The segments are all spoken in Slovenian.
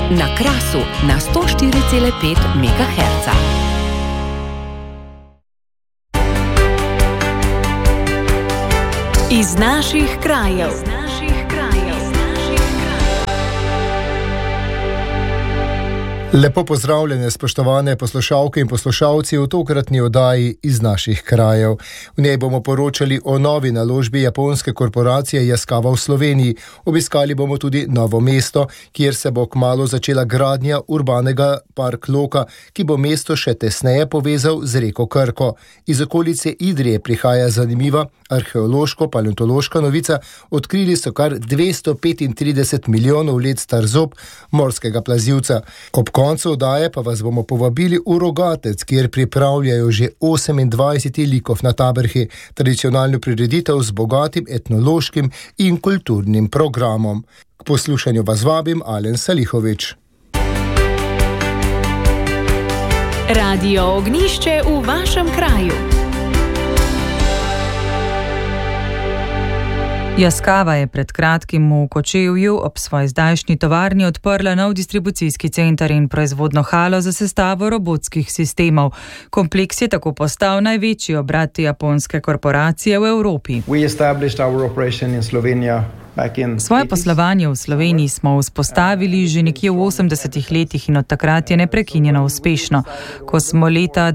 Na Krasu na 104,5 MHz. Iz naših krajev. Lepo pozdravljene, spoštovane poslušalke in poslušalci v tokratni oddaji Iz naših krajev. V njej bomo poročali o novi naložbi japonske korporacije Yaskawa v Sloveniji. Obiskali bomo tudi Novo mesto, kjer se bo kmalu začela gradnja urbanega park Loka, ki bo mesto še tesneje povezal z reko Krko. Iz okolice Idrije prihaja zanimiva arheološko-paleontološka novica. Odkrili so kar 235 milijonov let star zob morskega plazivca. Ob koncu oddaje pa vas bomo povabili v Rogatec, kjer pripravljajo že 28. likov na Taberhi, tradicionalno prireditev z bogatim etnološkim in kulturnim programom. K poslušanju vas vabim Alen Salihovič. Radio Ognjišče v vašem kraju. Yaskawa je pred kratkim v Kočevju ob svoji zdajšnji tovarni odprla nov distribucijski center in proizvodno halo za sestavo robotskih sistemov. Kompleks je tako postal največji obrat japonske korporacije v Evropi. Svoje poslovanje v Sloveniji smo vzpostavili že nekje v 80. letih in od takrat je neprekinjeno uspešno. Ko smo leta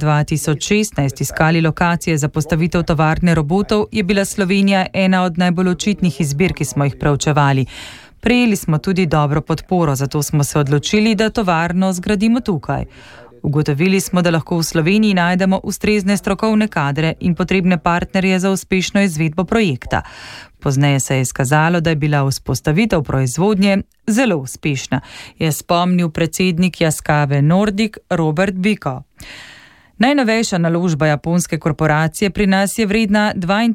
2016 iskali lokacije za postavitev tovarne robotov, je bila Slovenija ena od najbolj očitnih izbir, ki smo jih preučevali. Prejeli smo tudi dobro podporo, zato smo se odločili, da tovarno zgradimo tukaj. Ugotovili smo, da lahko v Sloveniji najdemo ustrezne strokovne kadre in potrebne partnerje za uspešno izvedbo projekta. Pozneje se je izkazalo, da je bila vzpostavitev proizvodnje zelo uspešna, je spomnil predsednik Yaskawe Nordic Robert Biko. Najnovejša naložba japonske korporacije pri nas je vredna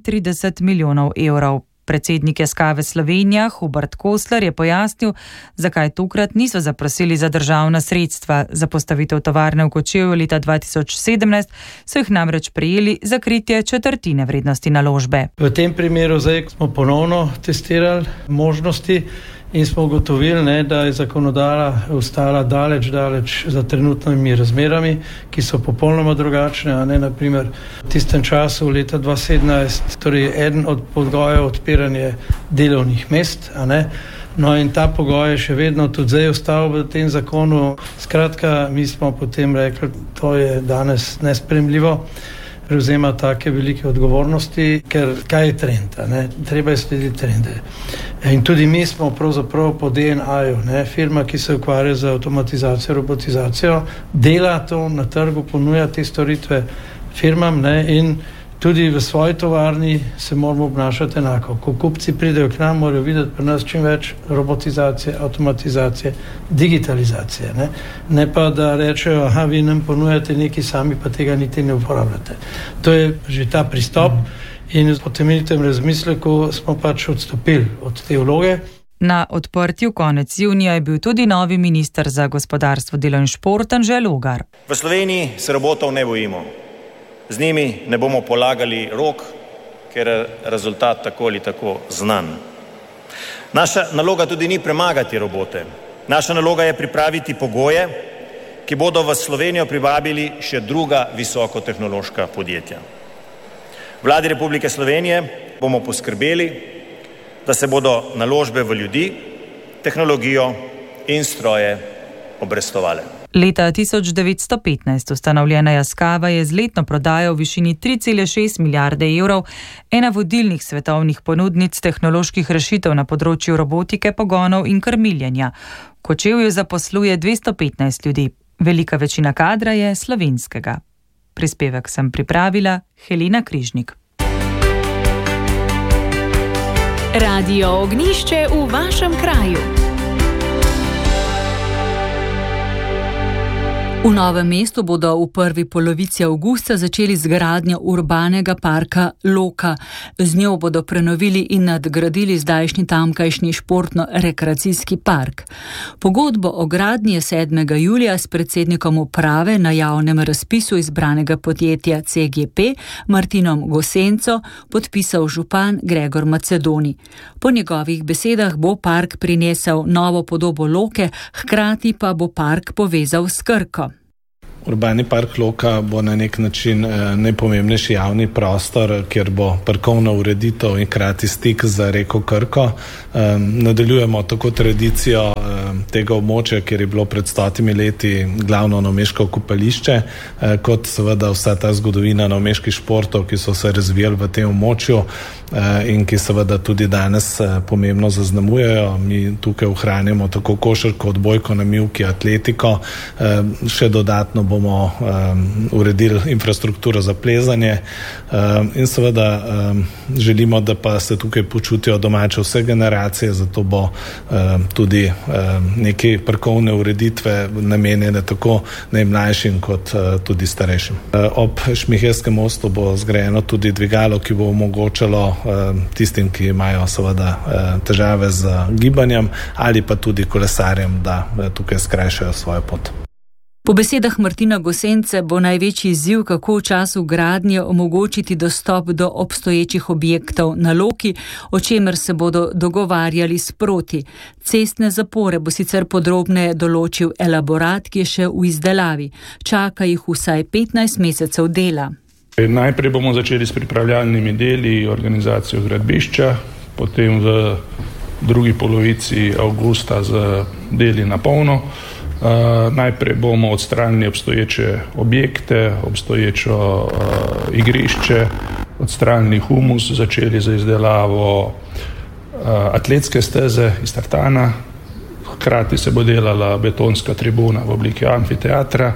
32 milijonov evrov. Predsednik Yaskawe Slovenija Hubert Kosler je pojasnil, zakaj tokrat niso zaprosili za državna sredstva. Za postavitev tovarne v Kočevju leta 2017 so jih namreč prejeli za kritje četrtine vrednosti naložbe. V tem primeru zdaj smo ponovno testirali možnosti in smo ugotovili, da je zakonodaja ostala daleč za trenutnimi razmerami, ki so popolnoma drugačne, a ne naprimer v tistem času leta 2017, torej eden od pogojev odpiranje delovnih mest, a ne. No in ta pogoj je še vedno tudi zdaj ostal v tem zakonu. Skratka, mi smo potem rekli, to je danes nesprejemljivo. Prevzema take velike odgovornosti, ker kaj je trend, ne? Treba je slediti trende. In tudi mi smo pravzaprav po DNA-ju, firma, ki se ukvarja z avtomatizacijo, robotizacijo, dela to na trgu, ponuja te storitve firmam, in tudi v svoji tovarni se moramo obnašati enako. Ko kupci pridejo k nam, morajo videti pri nas čim več robotizacije, avtomatizacije, digitalizacije. Ne pa, da rečejo, vi nam ponujate nekaj, sami pa tega niti ne uporabljate. To je že ta pristop in po temeljitem razmisleku smo pač odstopili od te vloge. Na odprtju konec junija je bil tudi novi minister za gospodarstvo, delo in šport Anže Logar. V Sloveniji se robotov ne bojimo. Z njimi ne bomo polagali rok, ker je rezultat tako ali tako znan. Naša naloga tudi ni premagati robote. Naša naloga je pripraviti pogoje, ki bodo v Slovenijo privabili še druga visokotehnološka podjetja. Vladi Republike Slovenije bomo poskrbeli, da se bodo naložbe v ljudi, tehnologijo in stroje obrestovale. Leta 1915 ustanovljena Yaskawa je z letno prodajo v višini 3,6 milijarde evrov ena vodilnih svetovnih ponudnic tehnoloških rešitev na področju robotike, pogonov in krmiljenja. V Kočevju zaposluje 215 ljudi. Velika večina kadra je slovenskega. Prispevek sem pripravila Helena Križnik. Radio Ognjišče v vašem kraju. V Novem mestu bodo v prvi polovici avgusta začeli z gradnjo urbanega parka Loka. Z njo bodo prenovili in nadgradili zdajšnji tamkajšnji športno-rekreacijski park. Pogodbo o gradnji je 7. julija s predsednikom uprave na javnem razpisu izbranega podjetja CGP Martinom Gosenco podpisal župan Gregor Macedoni. Po njegovih besedah bo park prinesel novo podobo Loke, hkrati pa bo park povezal s Krko. Urbani park Loka bo na nek način najpomembnejši javni prostor, kjer bo parkovna ureditev in hkrati stik z reko Krko. Nadaljujemo tako tradicijo tega območja, kjer je bilo pred 100 leti glavno novomeško kopališče, kot seveda vsa ta zgodovina novomeških športov, ki so se razvijali v tem območju in ki seveda tudi danes pomembno zaznamujejo. Mi tukaj ohranjamo tako košarko, odbojko na mivki, atletiko, še dodatno bomo uredili infrastrukturo za plezanje in seveda želimo, da pa se tukaj počutijo domače vse generacije, zato bo tudi neke parkovne ureditve namenjene tako najmlajšim kot tudi starejšim. Ob Šmihelskem mostu bo zgrajeno tudi dvigalo, ki bo omogočalo tistim, ki imajo seveda težave z gibanjem ali pa tudi kolesarjem, da tukaj skrajšajo svojo pot. Po besedah Martina Gosence bo največji izziv, kako v času gradnje omogočiti dostop do obstoječih objektov na Loki, o čemer se bodo dogovarjali sproti. Cestne zapore bo sicer podrobneje določil elaborat, ki je še v izdelavi. Čaka jih vsaj 15 mesecev dela. Najprej bomo začeli s pripravljalnimi deli, organizacijo gradbišča, potem v drugi polovici avgusta z deli na polno. Najprej bomo odstranili obstoječe objekte, obstoječo igrišče, odstranili humus, začeli za izdelavo atletske steze iz tartana, hkrati se bo delala betonska tribuna v obliki amfiteatra,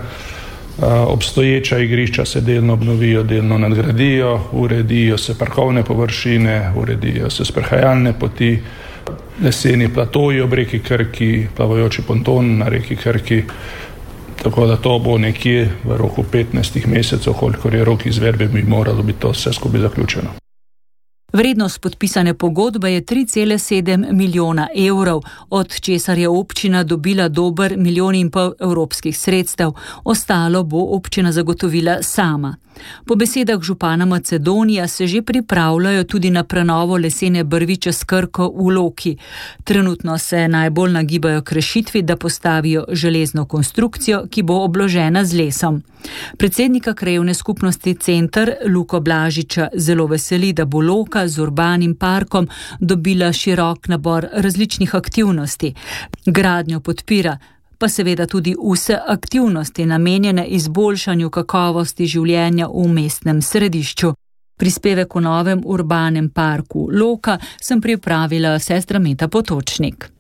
obstoječa igrišča se delno obnovijo, delno nadgradijo, uredijo se parkovne površine, uredijo se sprehajalne poti, leseni platoji ob reki Krki, plavajoči ponton na reki Krki, tako da to bo nekje v roku 15 mesecev, kolikor je rok izvedbe, bi moralo biti to vse skupaj zaključeno. Vrednost podpisane pogodbe je 3,7 milijona evrov, od česar je občina dobila dober 1,5 milijona evropskih sredstev, ostalo bo občina zagotovila sama. Po besedah župana Macedonija se že pripravljajo tudi na prenovo lesene brvi čez Krko v Loki. Trenutno se najbolj nagibajo k rešitvi, da postavijo železno konstrukcijo, ki bo obložena z lesom. Predsednika krajevne skupnosti Center Luko Blažiča zelo veseli, da bo Loka z urbanim parkom dobila širok nabor različnih aktivnosti. Gradnjo podpira pa seveda tudi vse aktivnosti namenjene izboljšanju kakovosti življenja v mestnem središču. Prispevek v novem urbanem parku Loka sem pripravila sestra Meta Potočnik.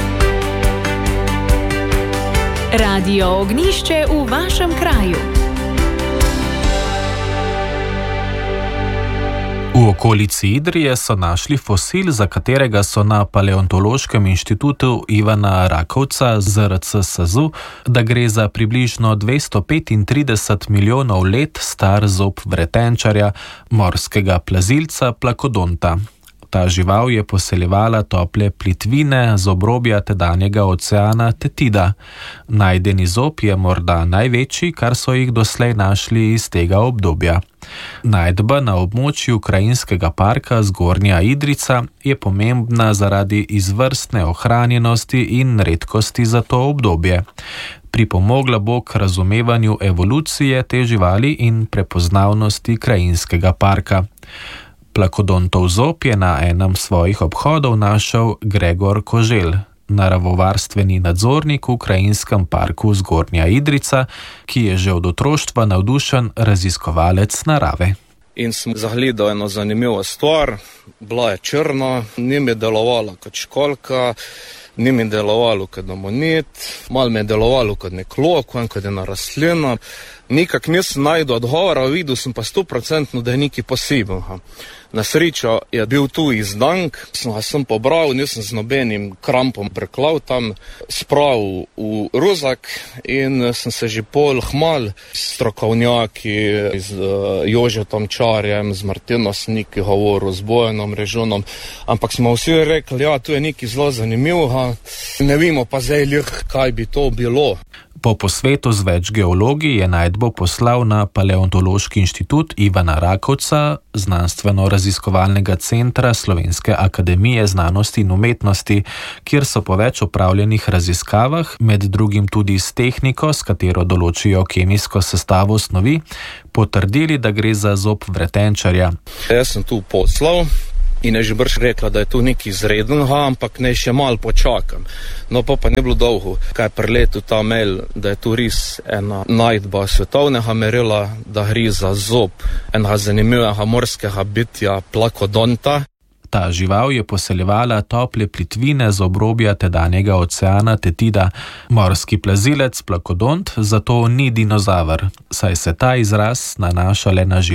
Radio Ognjišče v vašem kraju. V okolici Idrije so našli fosil, za katerega so na Paleontološkem inštitutu Ivana Rakovca ZRC SAZU, da gre za približno 235 milijonov let star zob vretenčarja, morskega plazilca plakodonta. Ta žival je poseljevala tople plitvine z obrobja tedanjega oceana Tetida. Najdeni zob je morda največji, kar so jih doslej našli iz tega obdobja. Najdba na območju krajinskega parka Zgornja Idrica je pomembna zaradi izvrstne ohranjenosti in redkosti za to obdobje. Pripomogla bo k razumevanju evolucije te živali in prepoznavnosti krajinskega parka. Plakodontov zob je na enem svojih obhodov našel Gregor Koželj, naravovarstveni nadzornik v krajinskem parku Zgornja Idrica, ki je že od otroštva navdušen raziskovalec narave. In sem zagledal eno zanimivo stvar, bila je črna, ni mi delovala kot školjka, ni mi delovalo kot amonit, malo mi je delovalo kot nek lok, kot ena rastlina. Nikak nisem najdel odgovora, videl sem pa 100%, da je nekaj posebnega. Na srečo je bil tu izdank, sem pobral, nisem z nobenim krampom preklal tam, spravil v ruzak in sem se že pol hmal s strokovnjaki, z Jožetom Čarjem, z Martino Sniki govoril, z Bojanom Režunom, ampak smo vsi rekli, ja, tu je nekaj zelo zanimivega, ne vemo pa zdaj, kaj bi to bilo. Po posvetu z več geologi je najdbo poslal na Paleontološki inštitut Ivana Rakovca, znanstveno-raziskovalnega centra Slovenske akademije znanosti in umetnosti, kjer so po več opravljenih raziskavah, med drugim tudi s tehniko, s katero določijo kemijsko sestavo snovi, potrdili, da gre za zob vretenčarja. Jaz sem tu poslal in je že brž rekla, da je tu nekaj izrednega, ampak ne še malo počakam. No pa ne bilo dolgo, kaj preletu ta mail, da je tu res ena najdba svetovnega merila, da gre za zob enega zanimivega morskega bitja plakodonta. Ta žival je poseljevala tople plitvine z obrobja tedanjega oceana Tetida. Morski plazilec plakodont zato ni dinozaver, saj se ta izraz nanaša le na žival.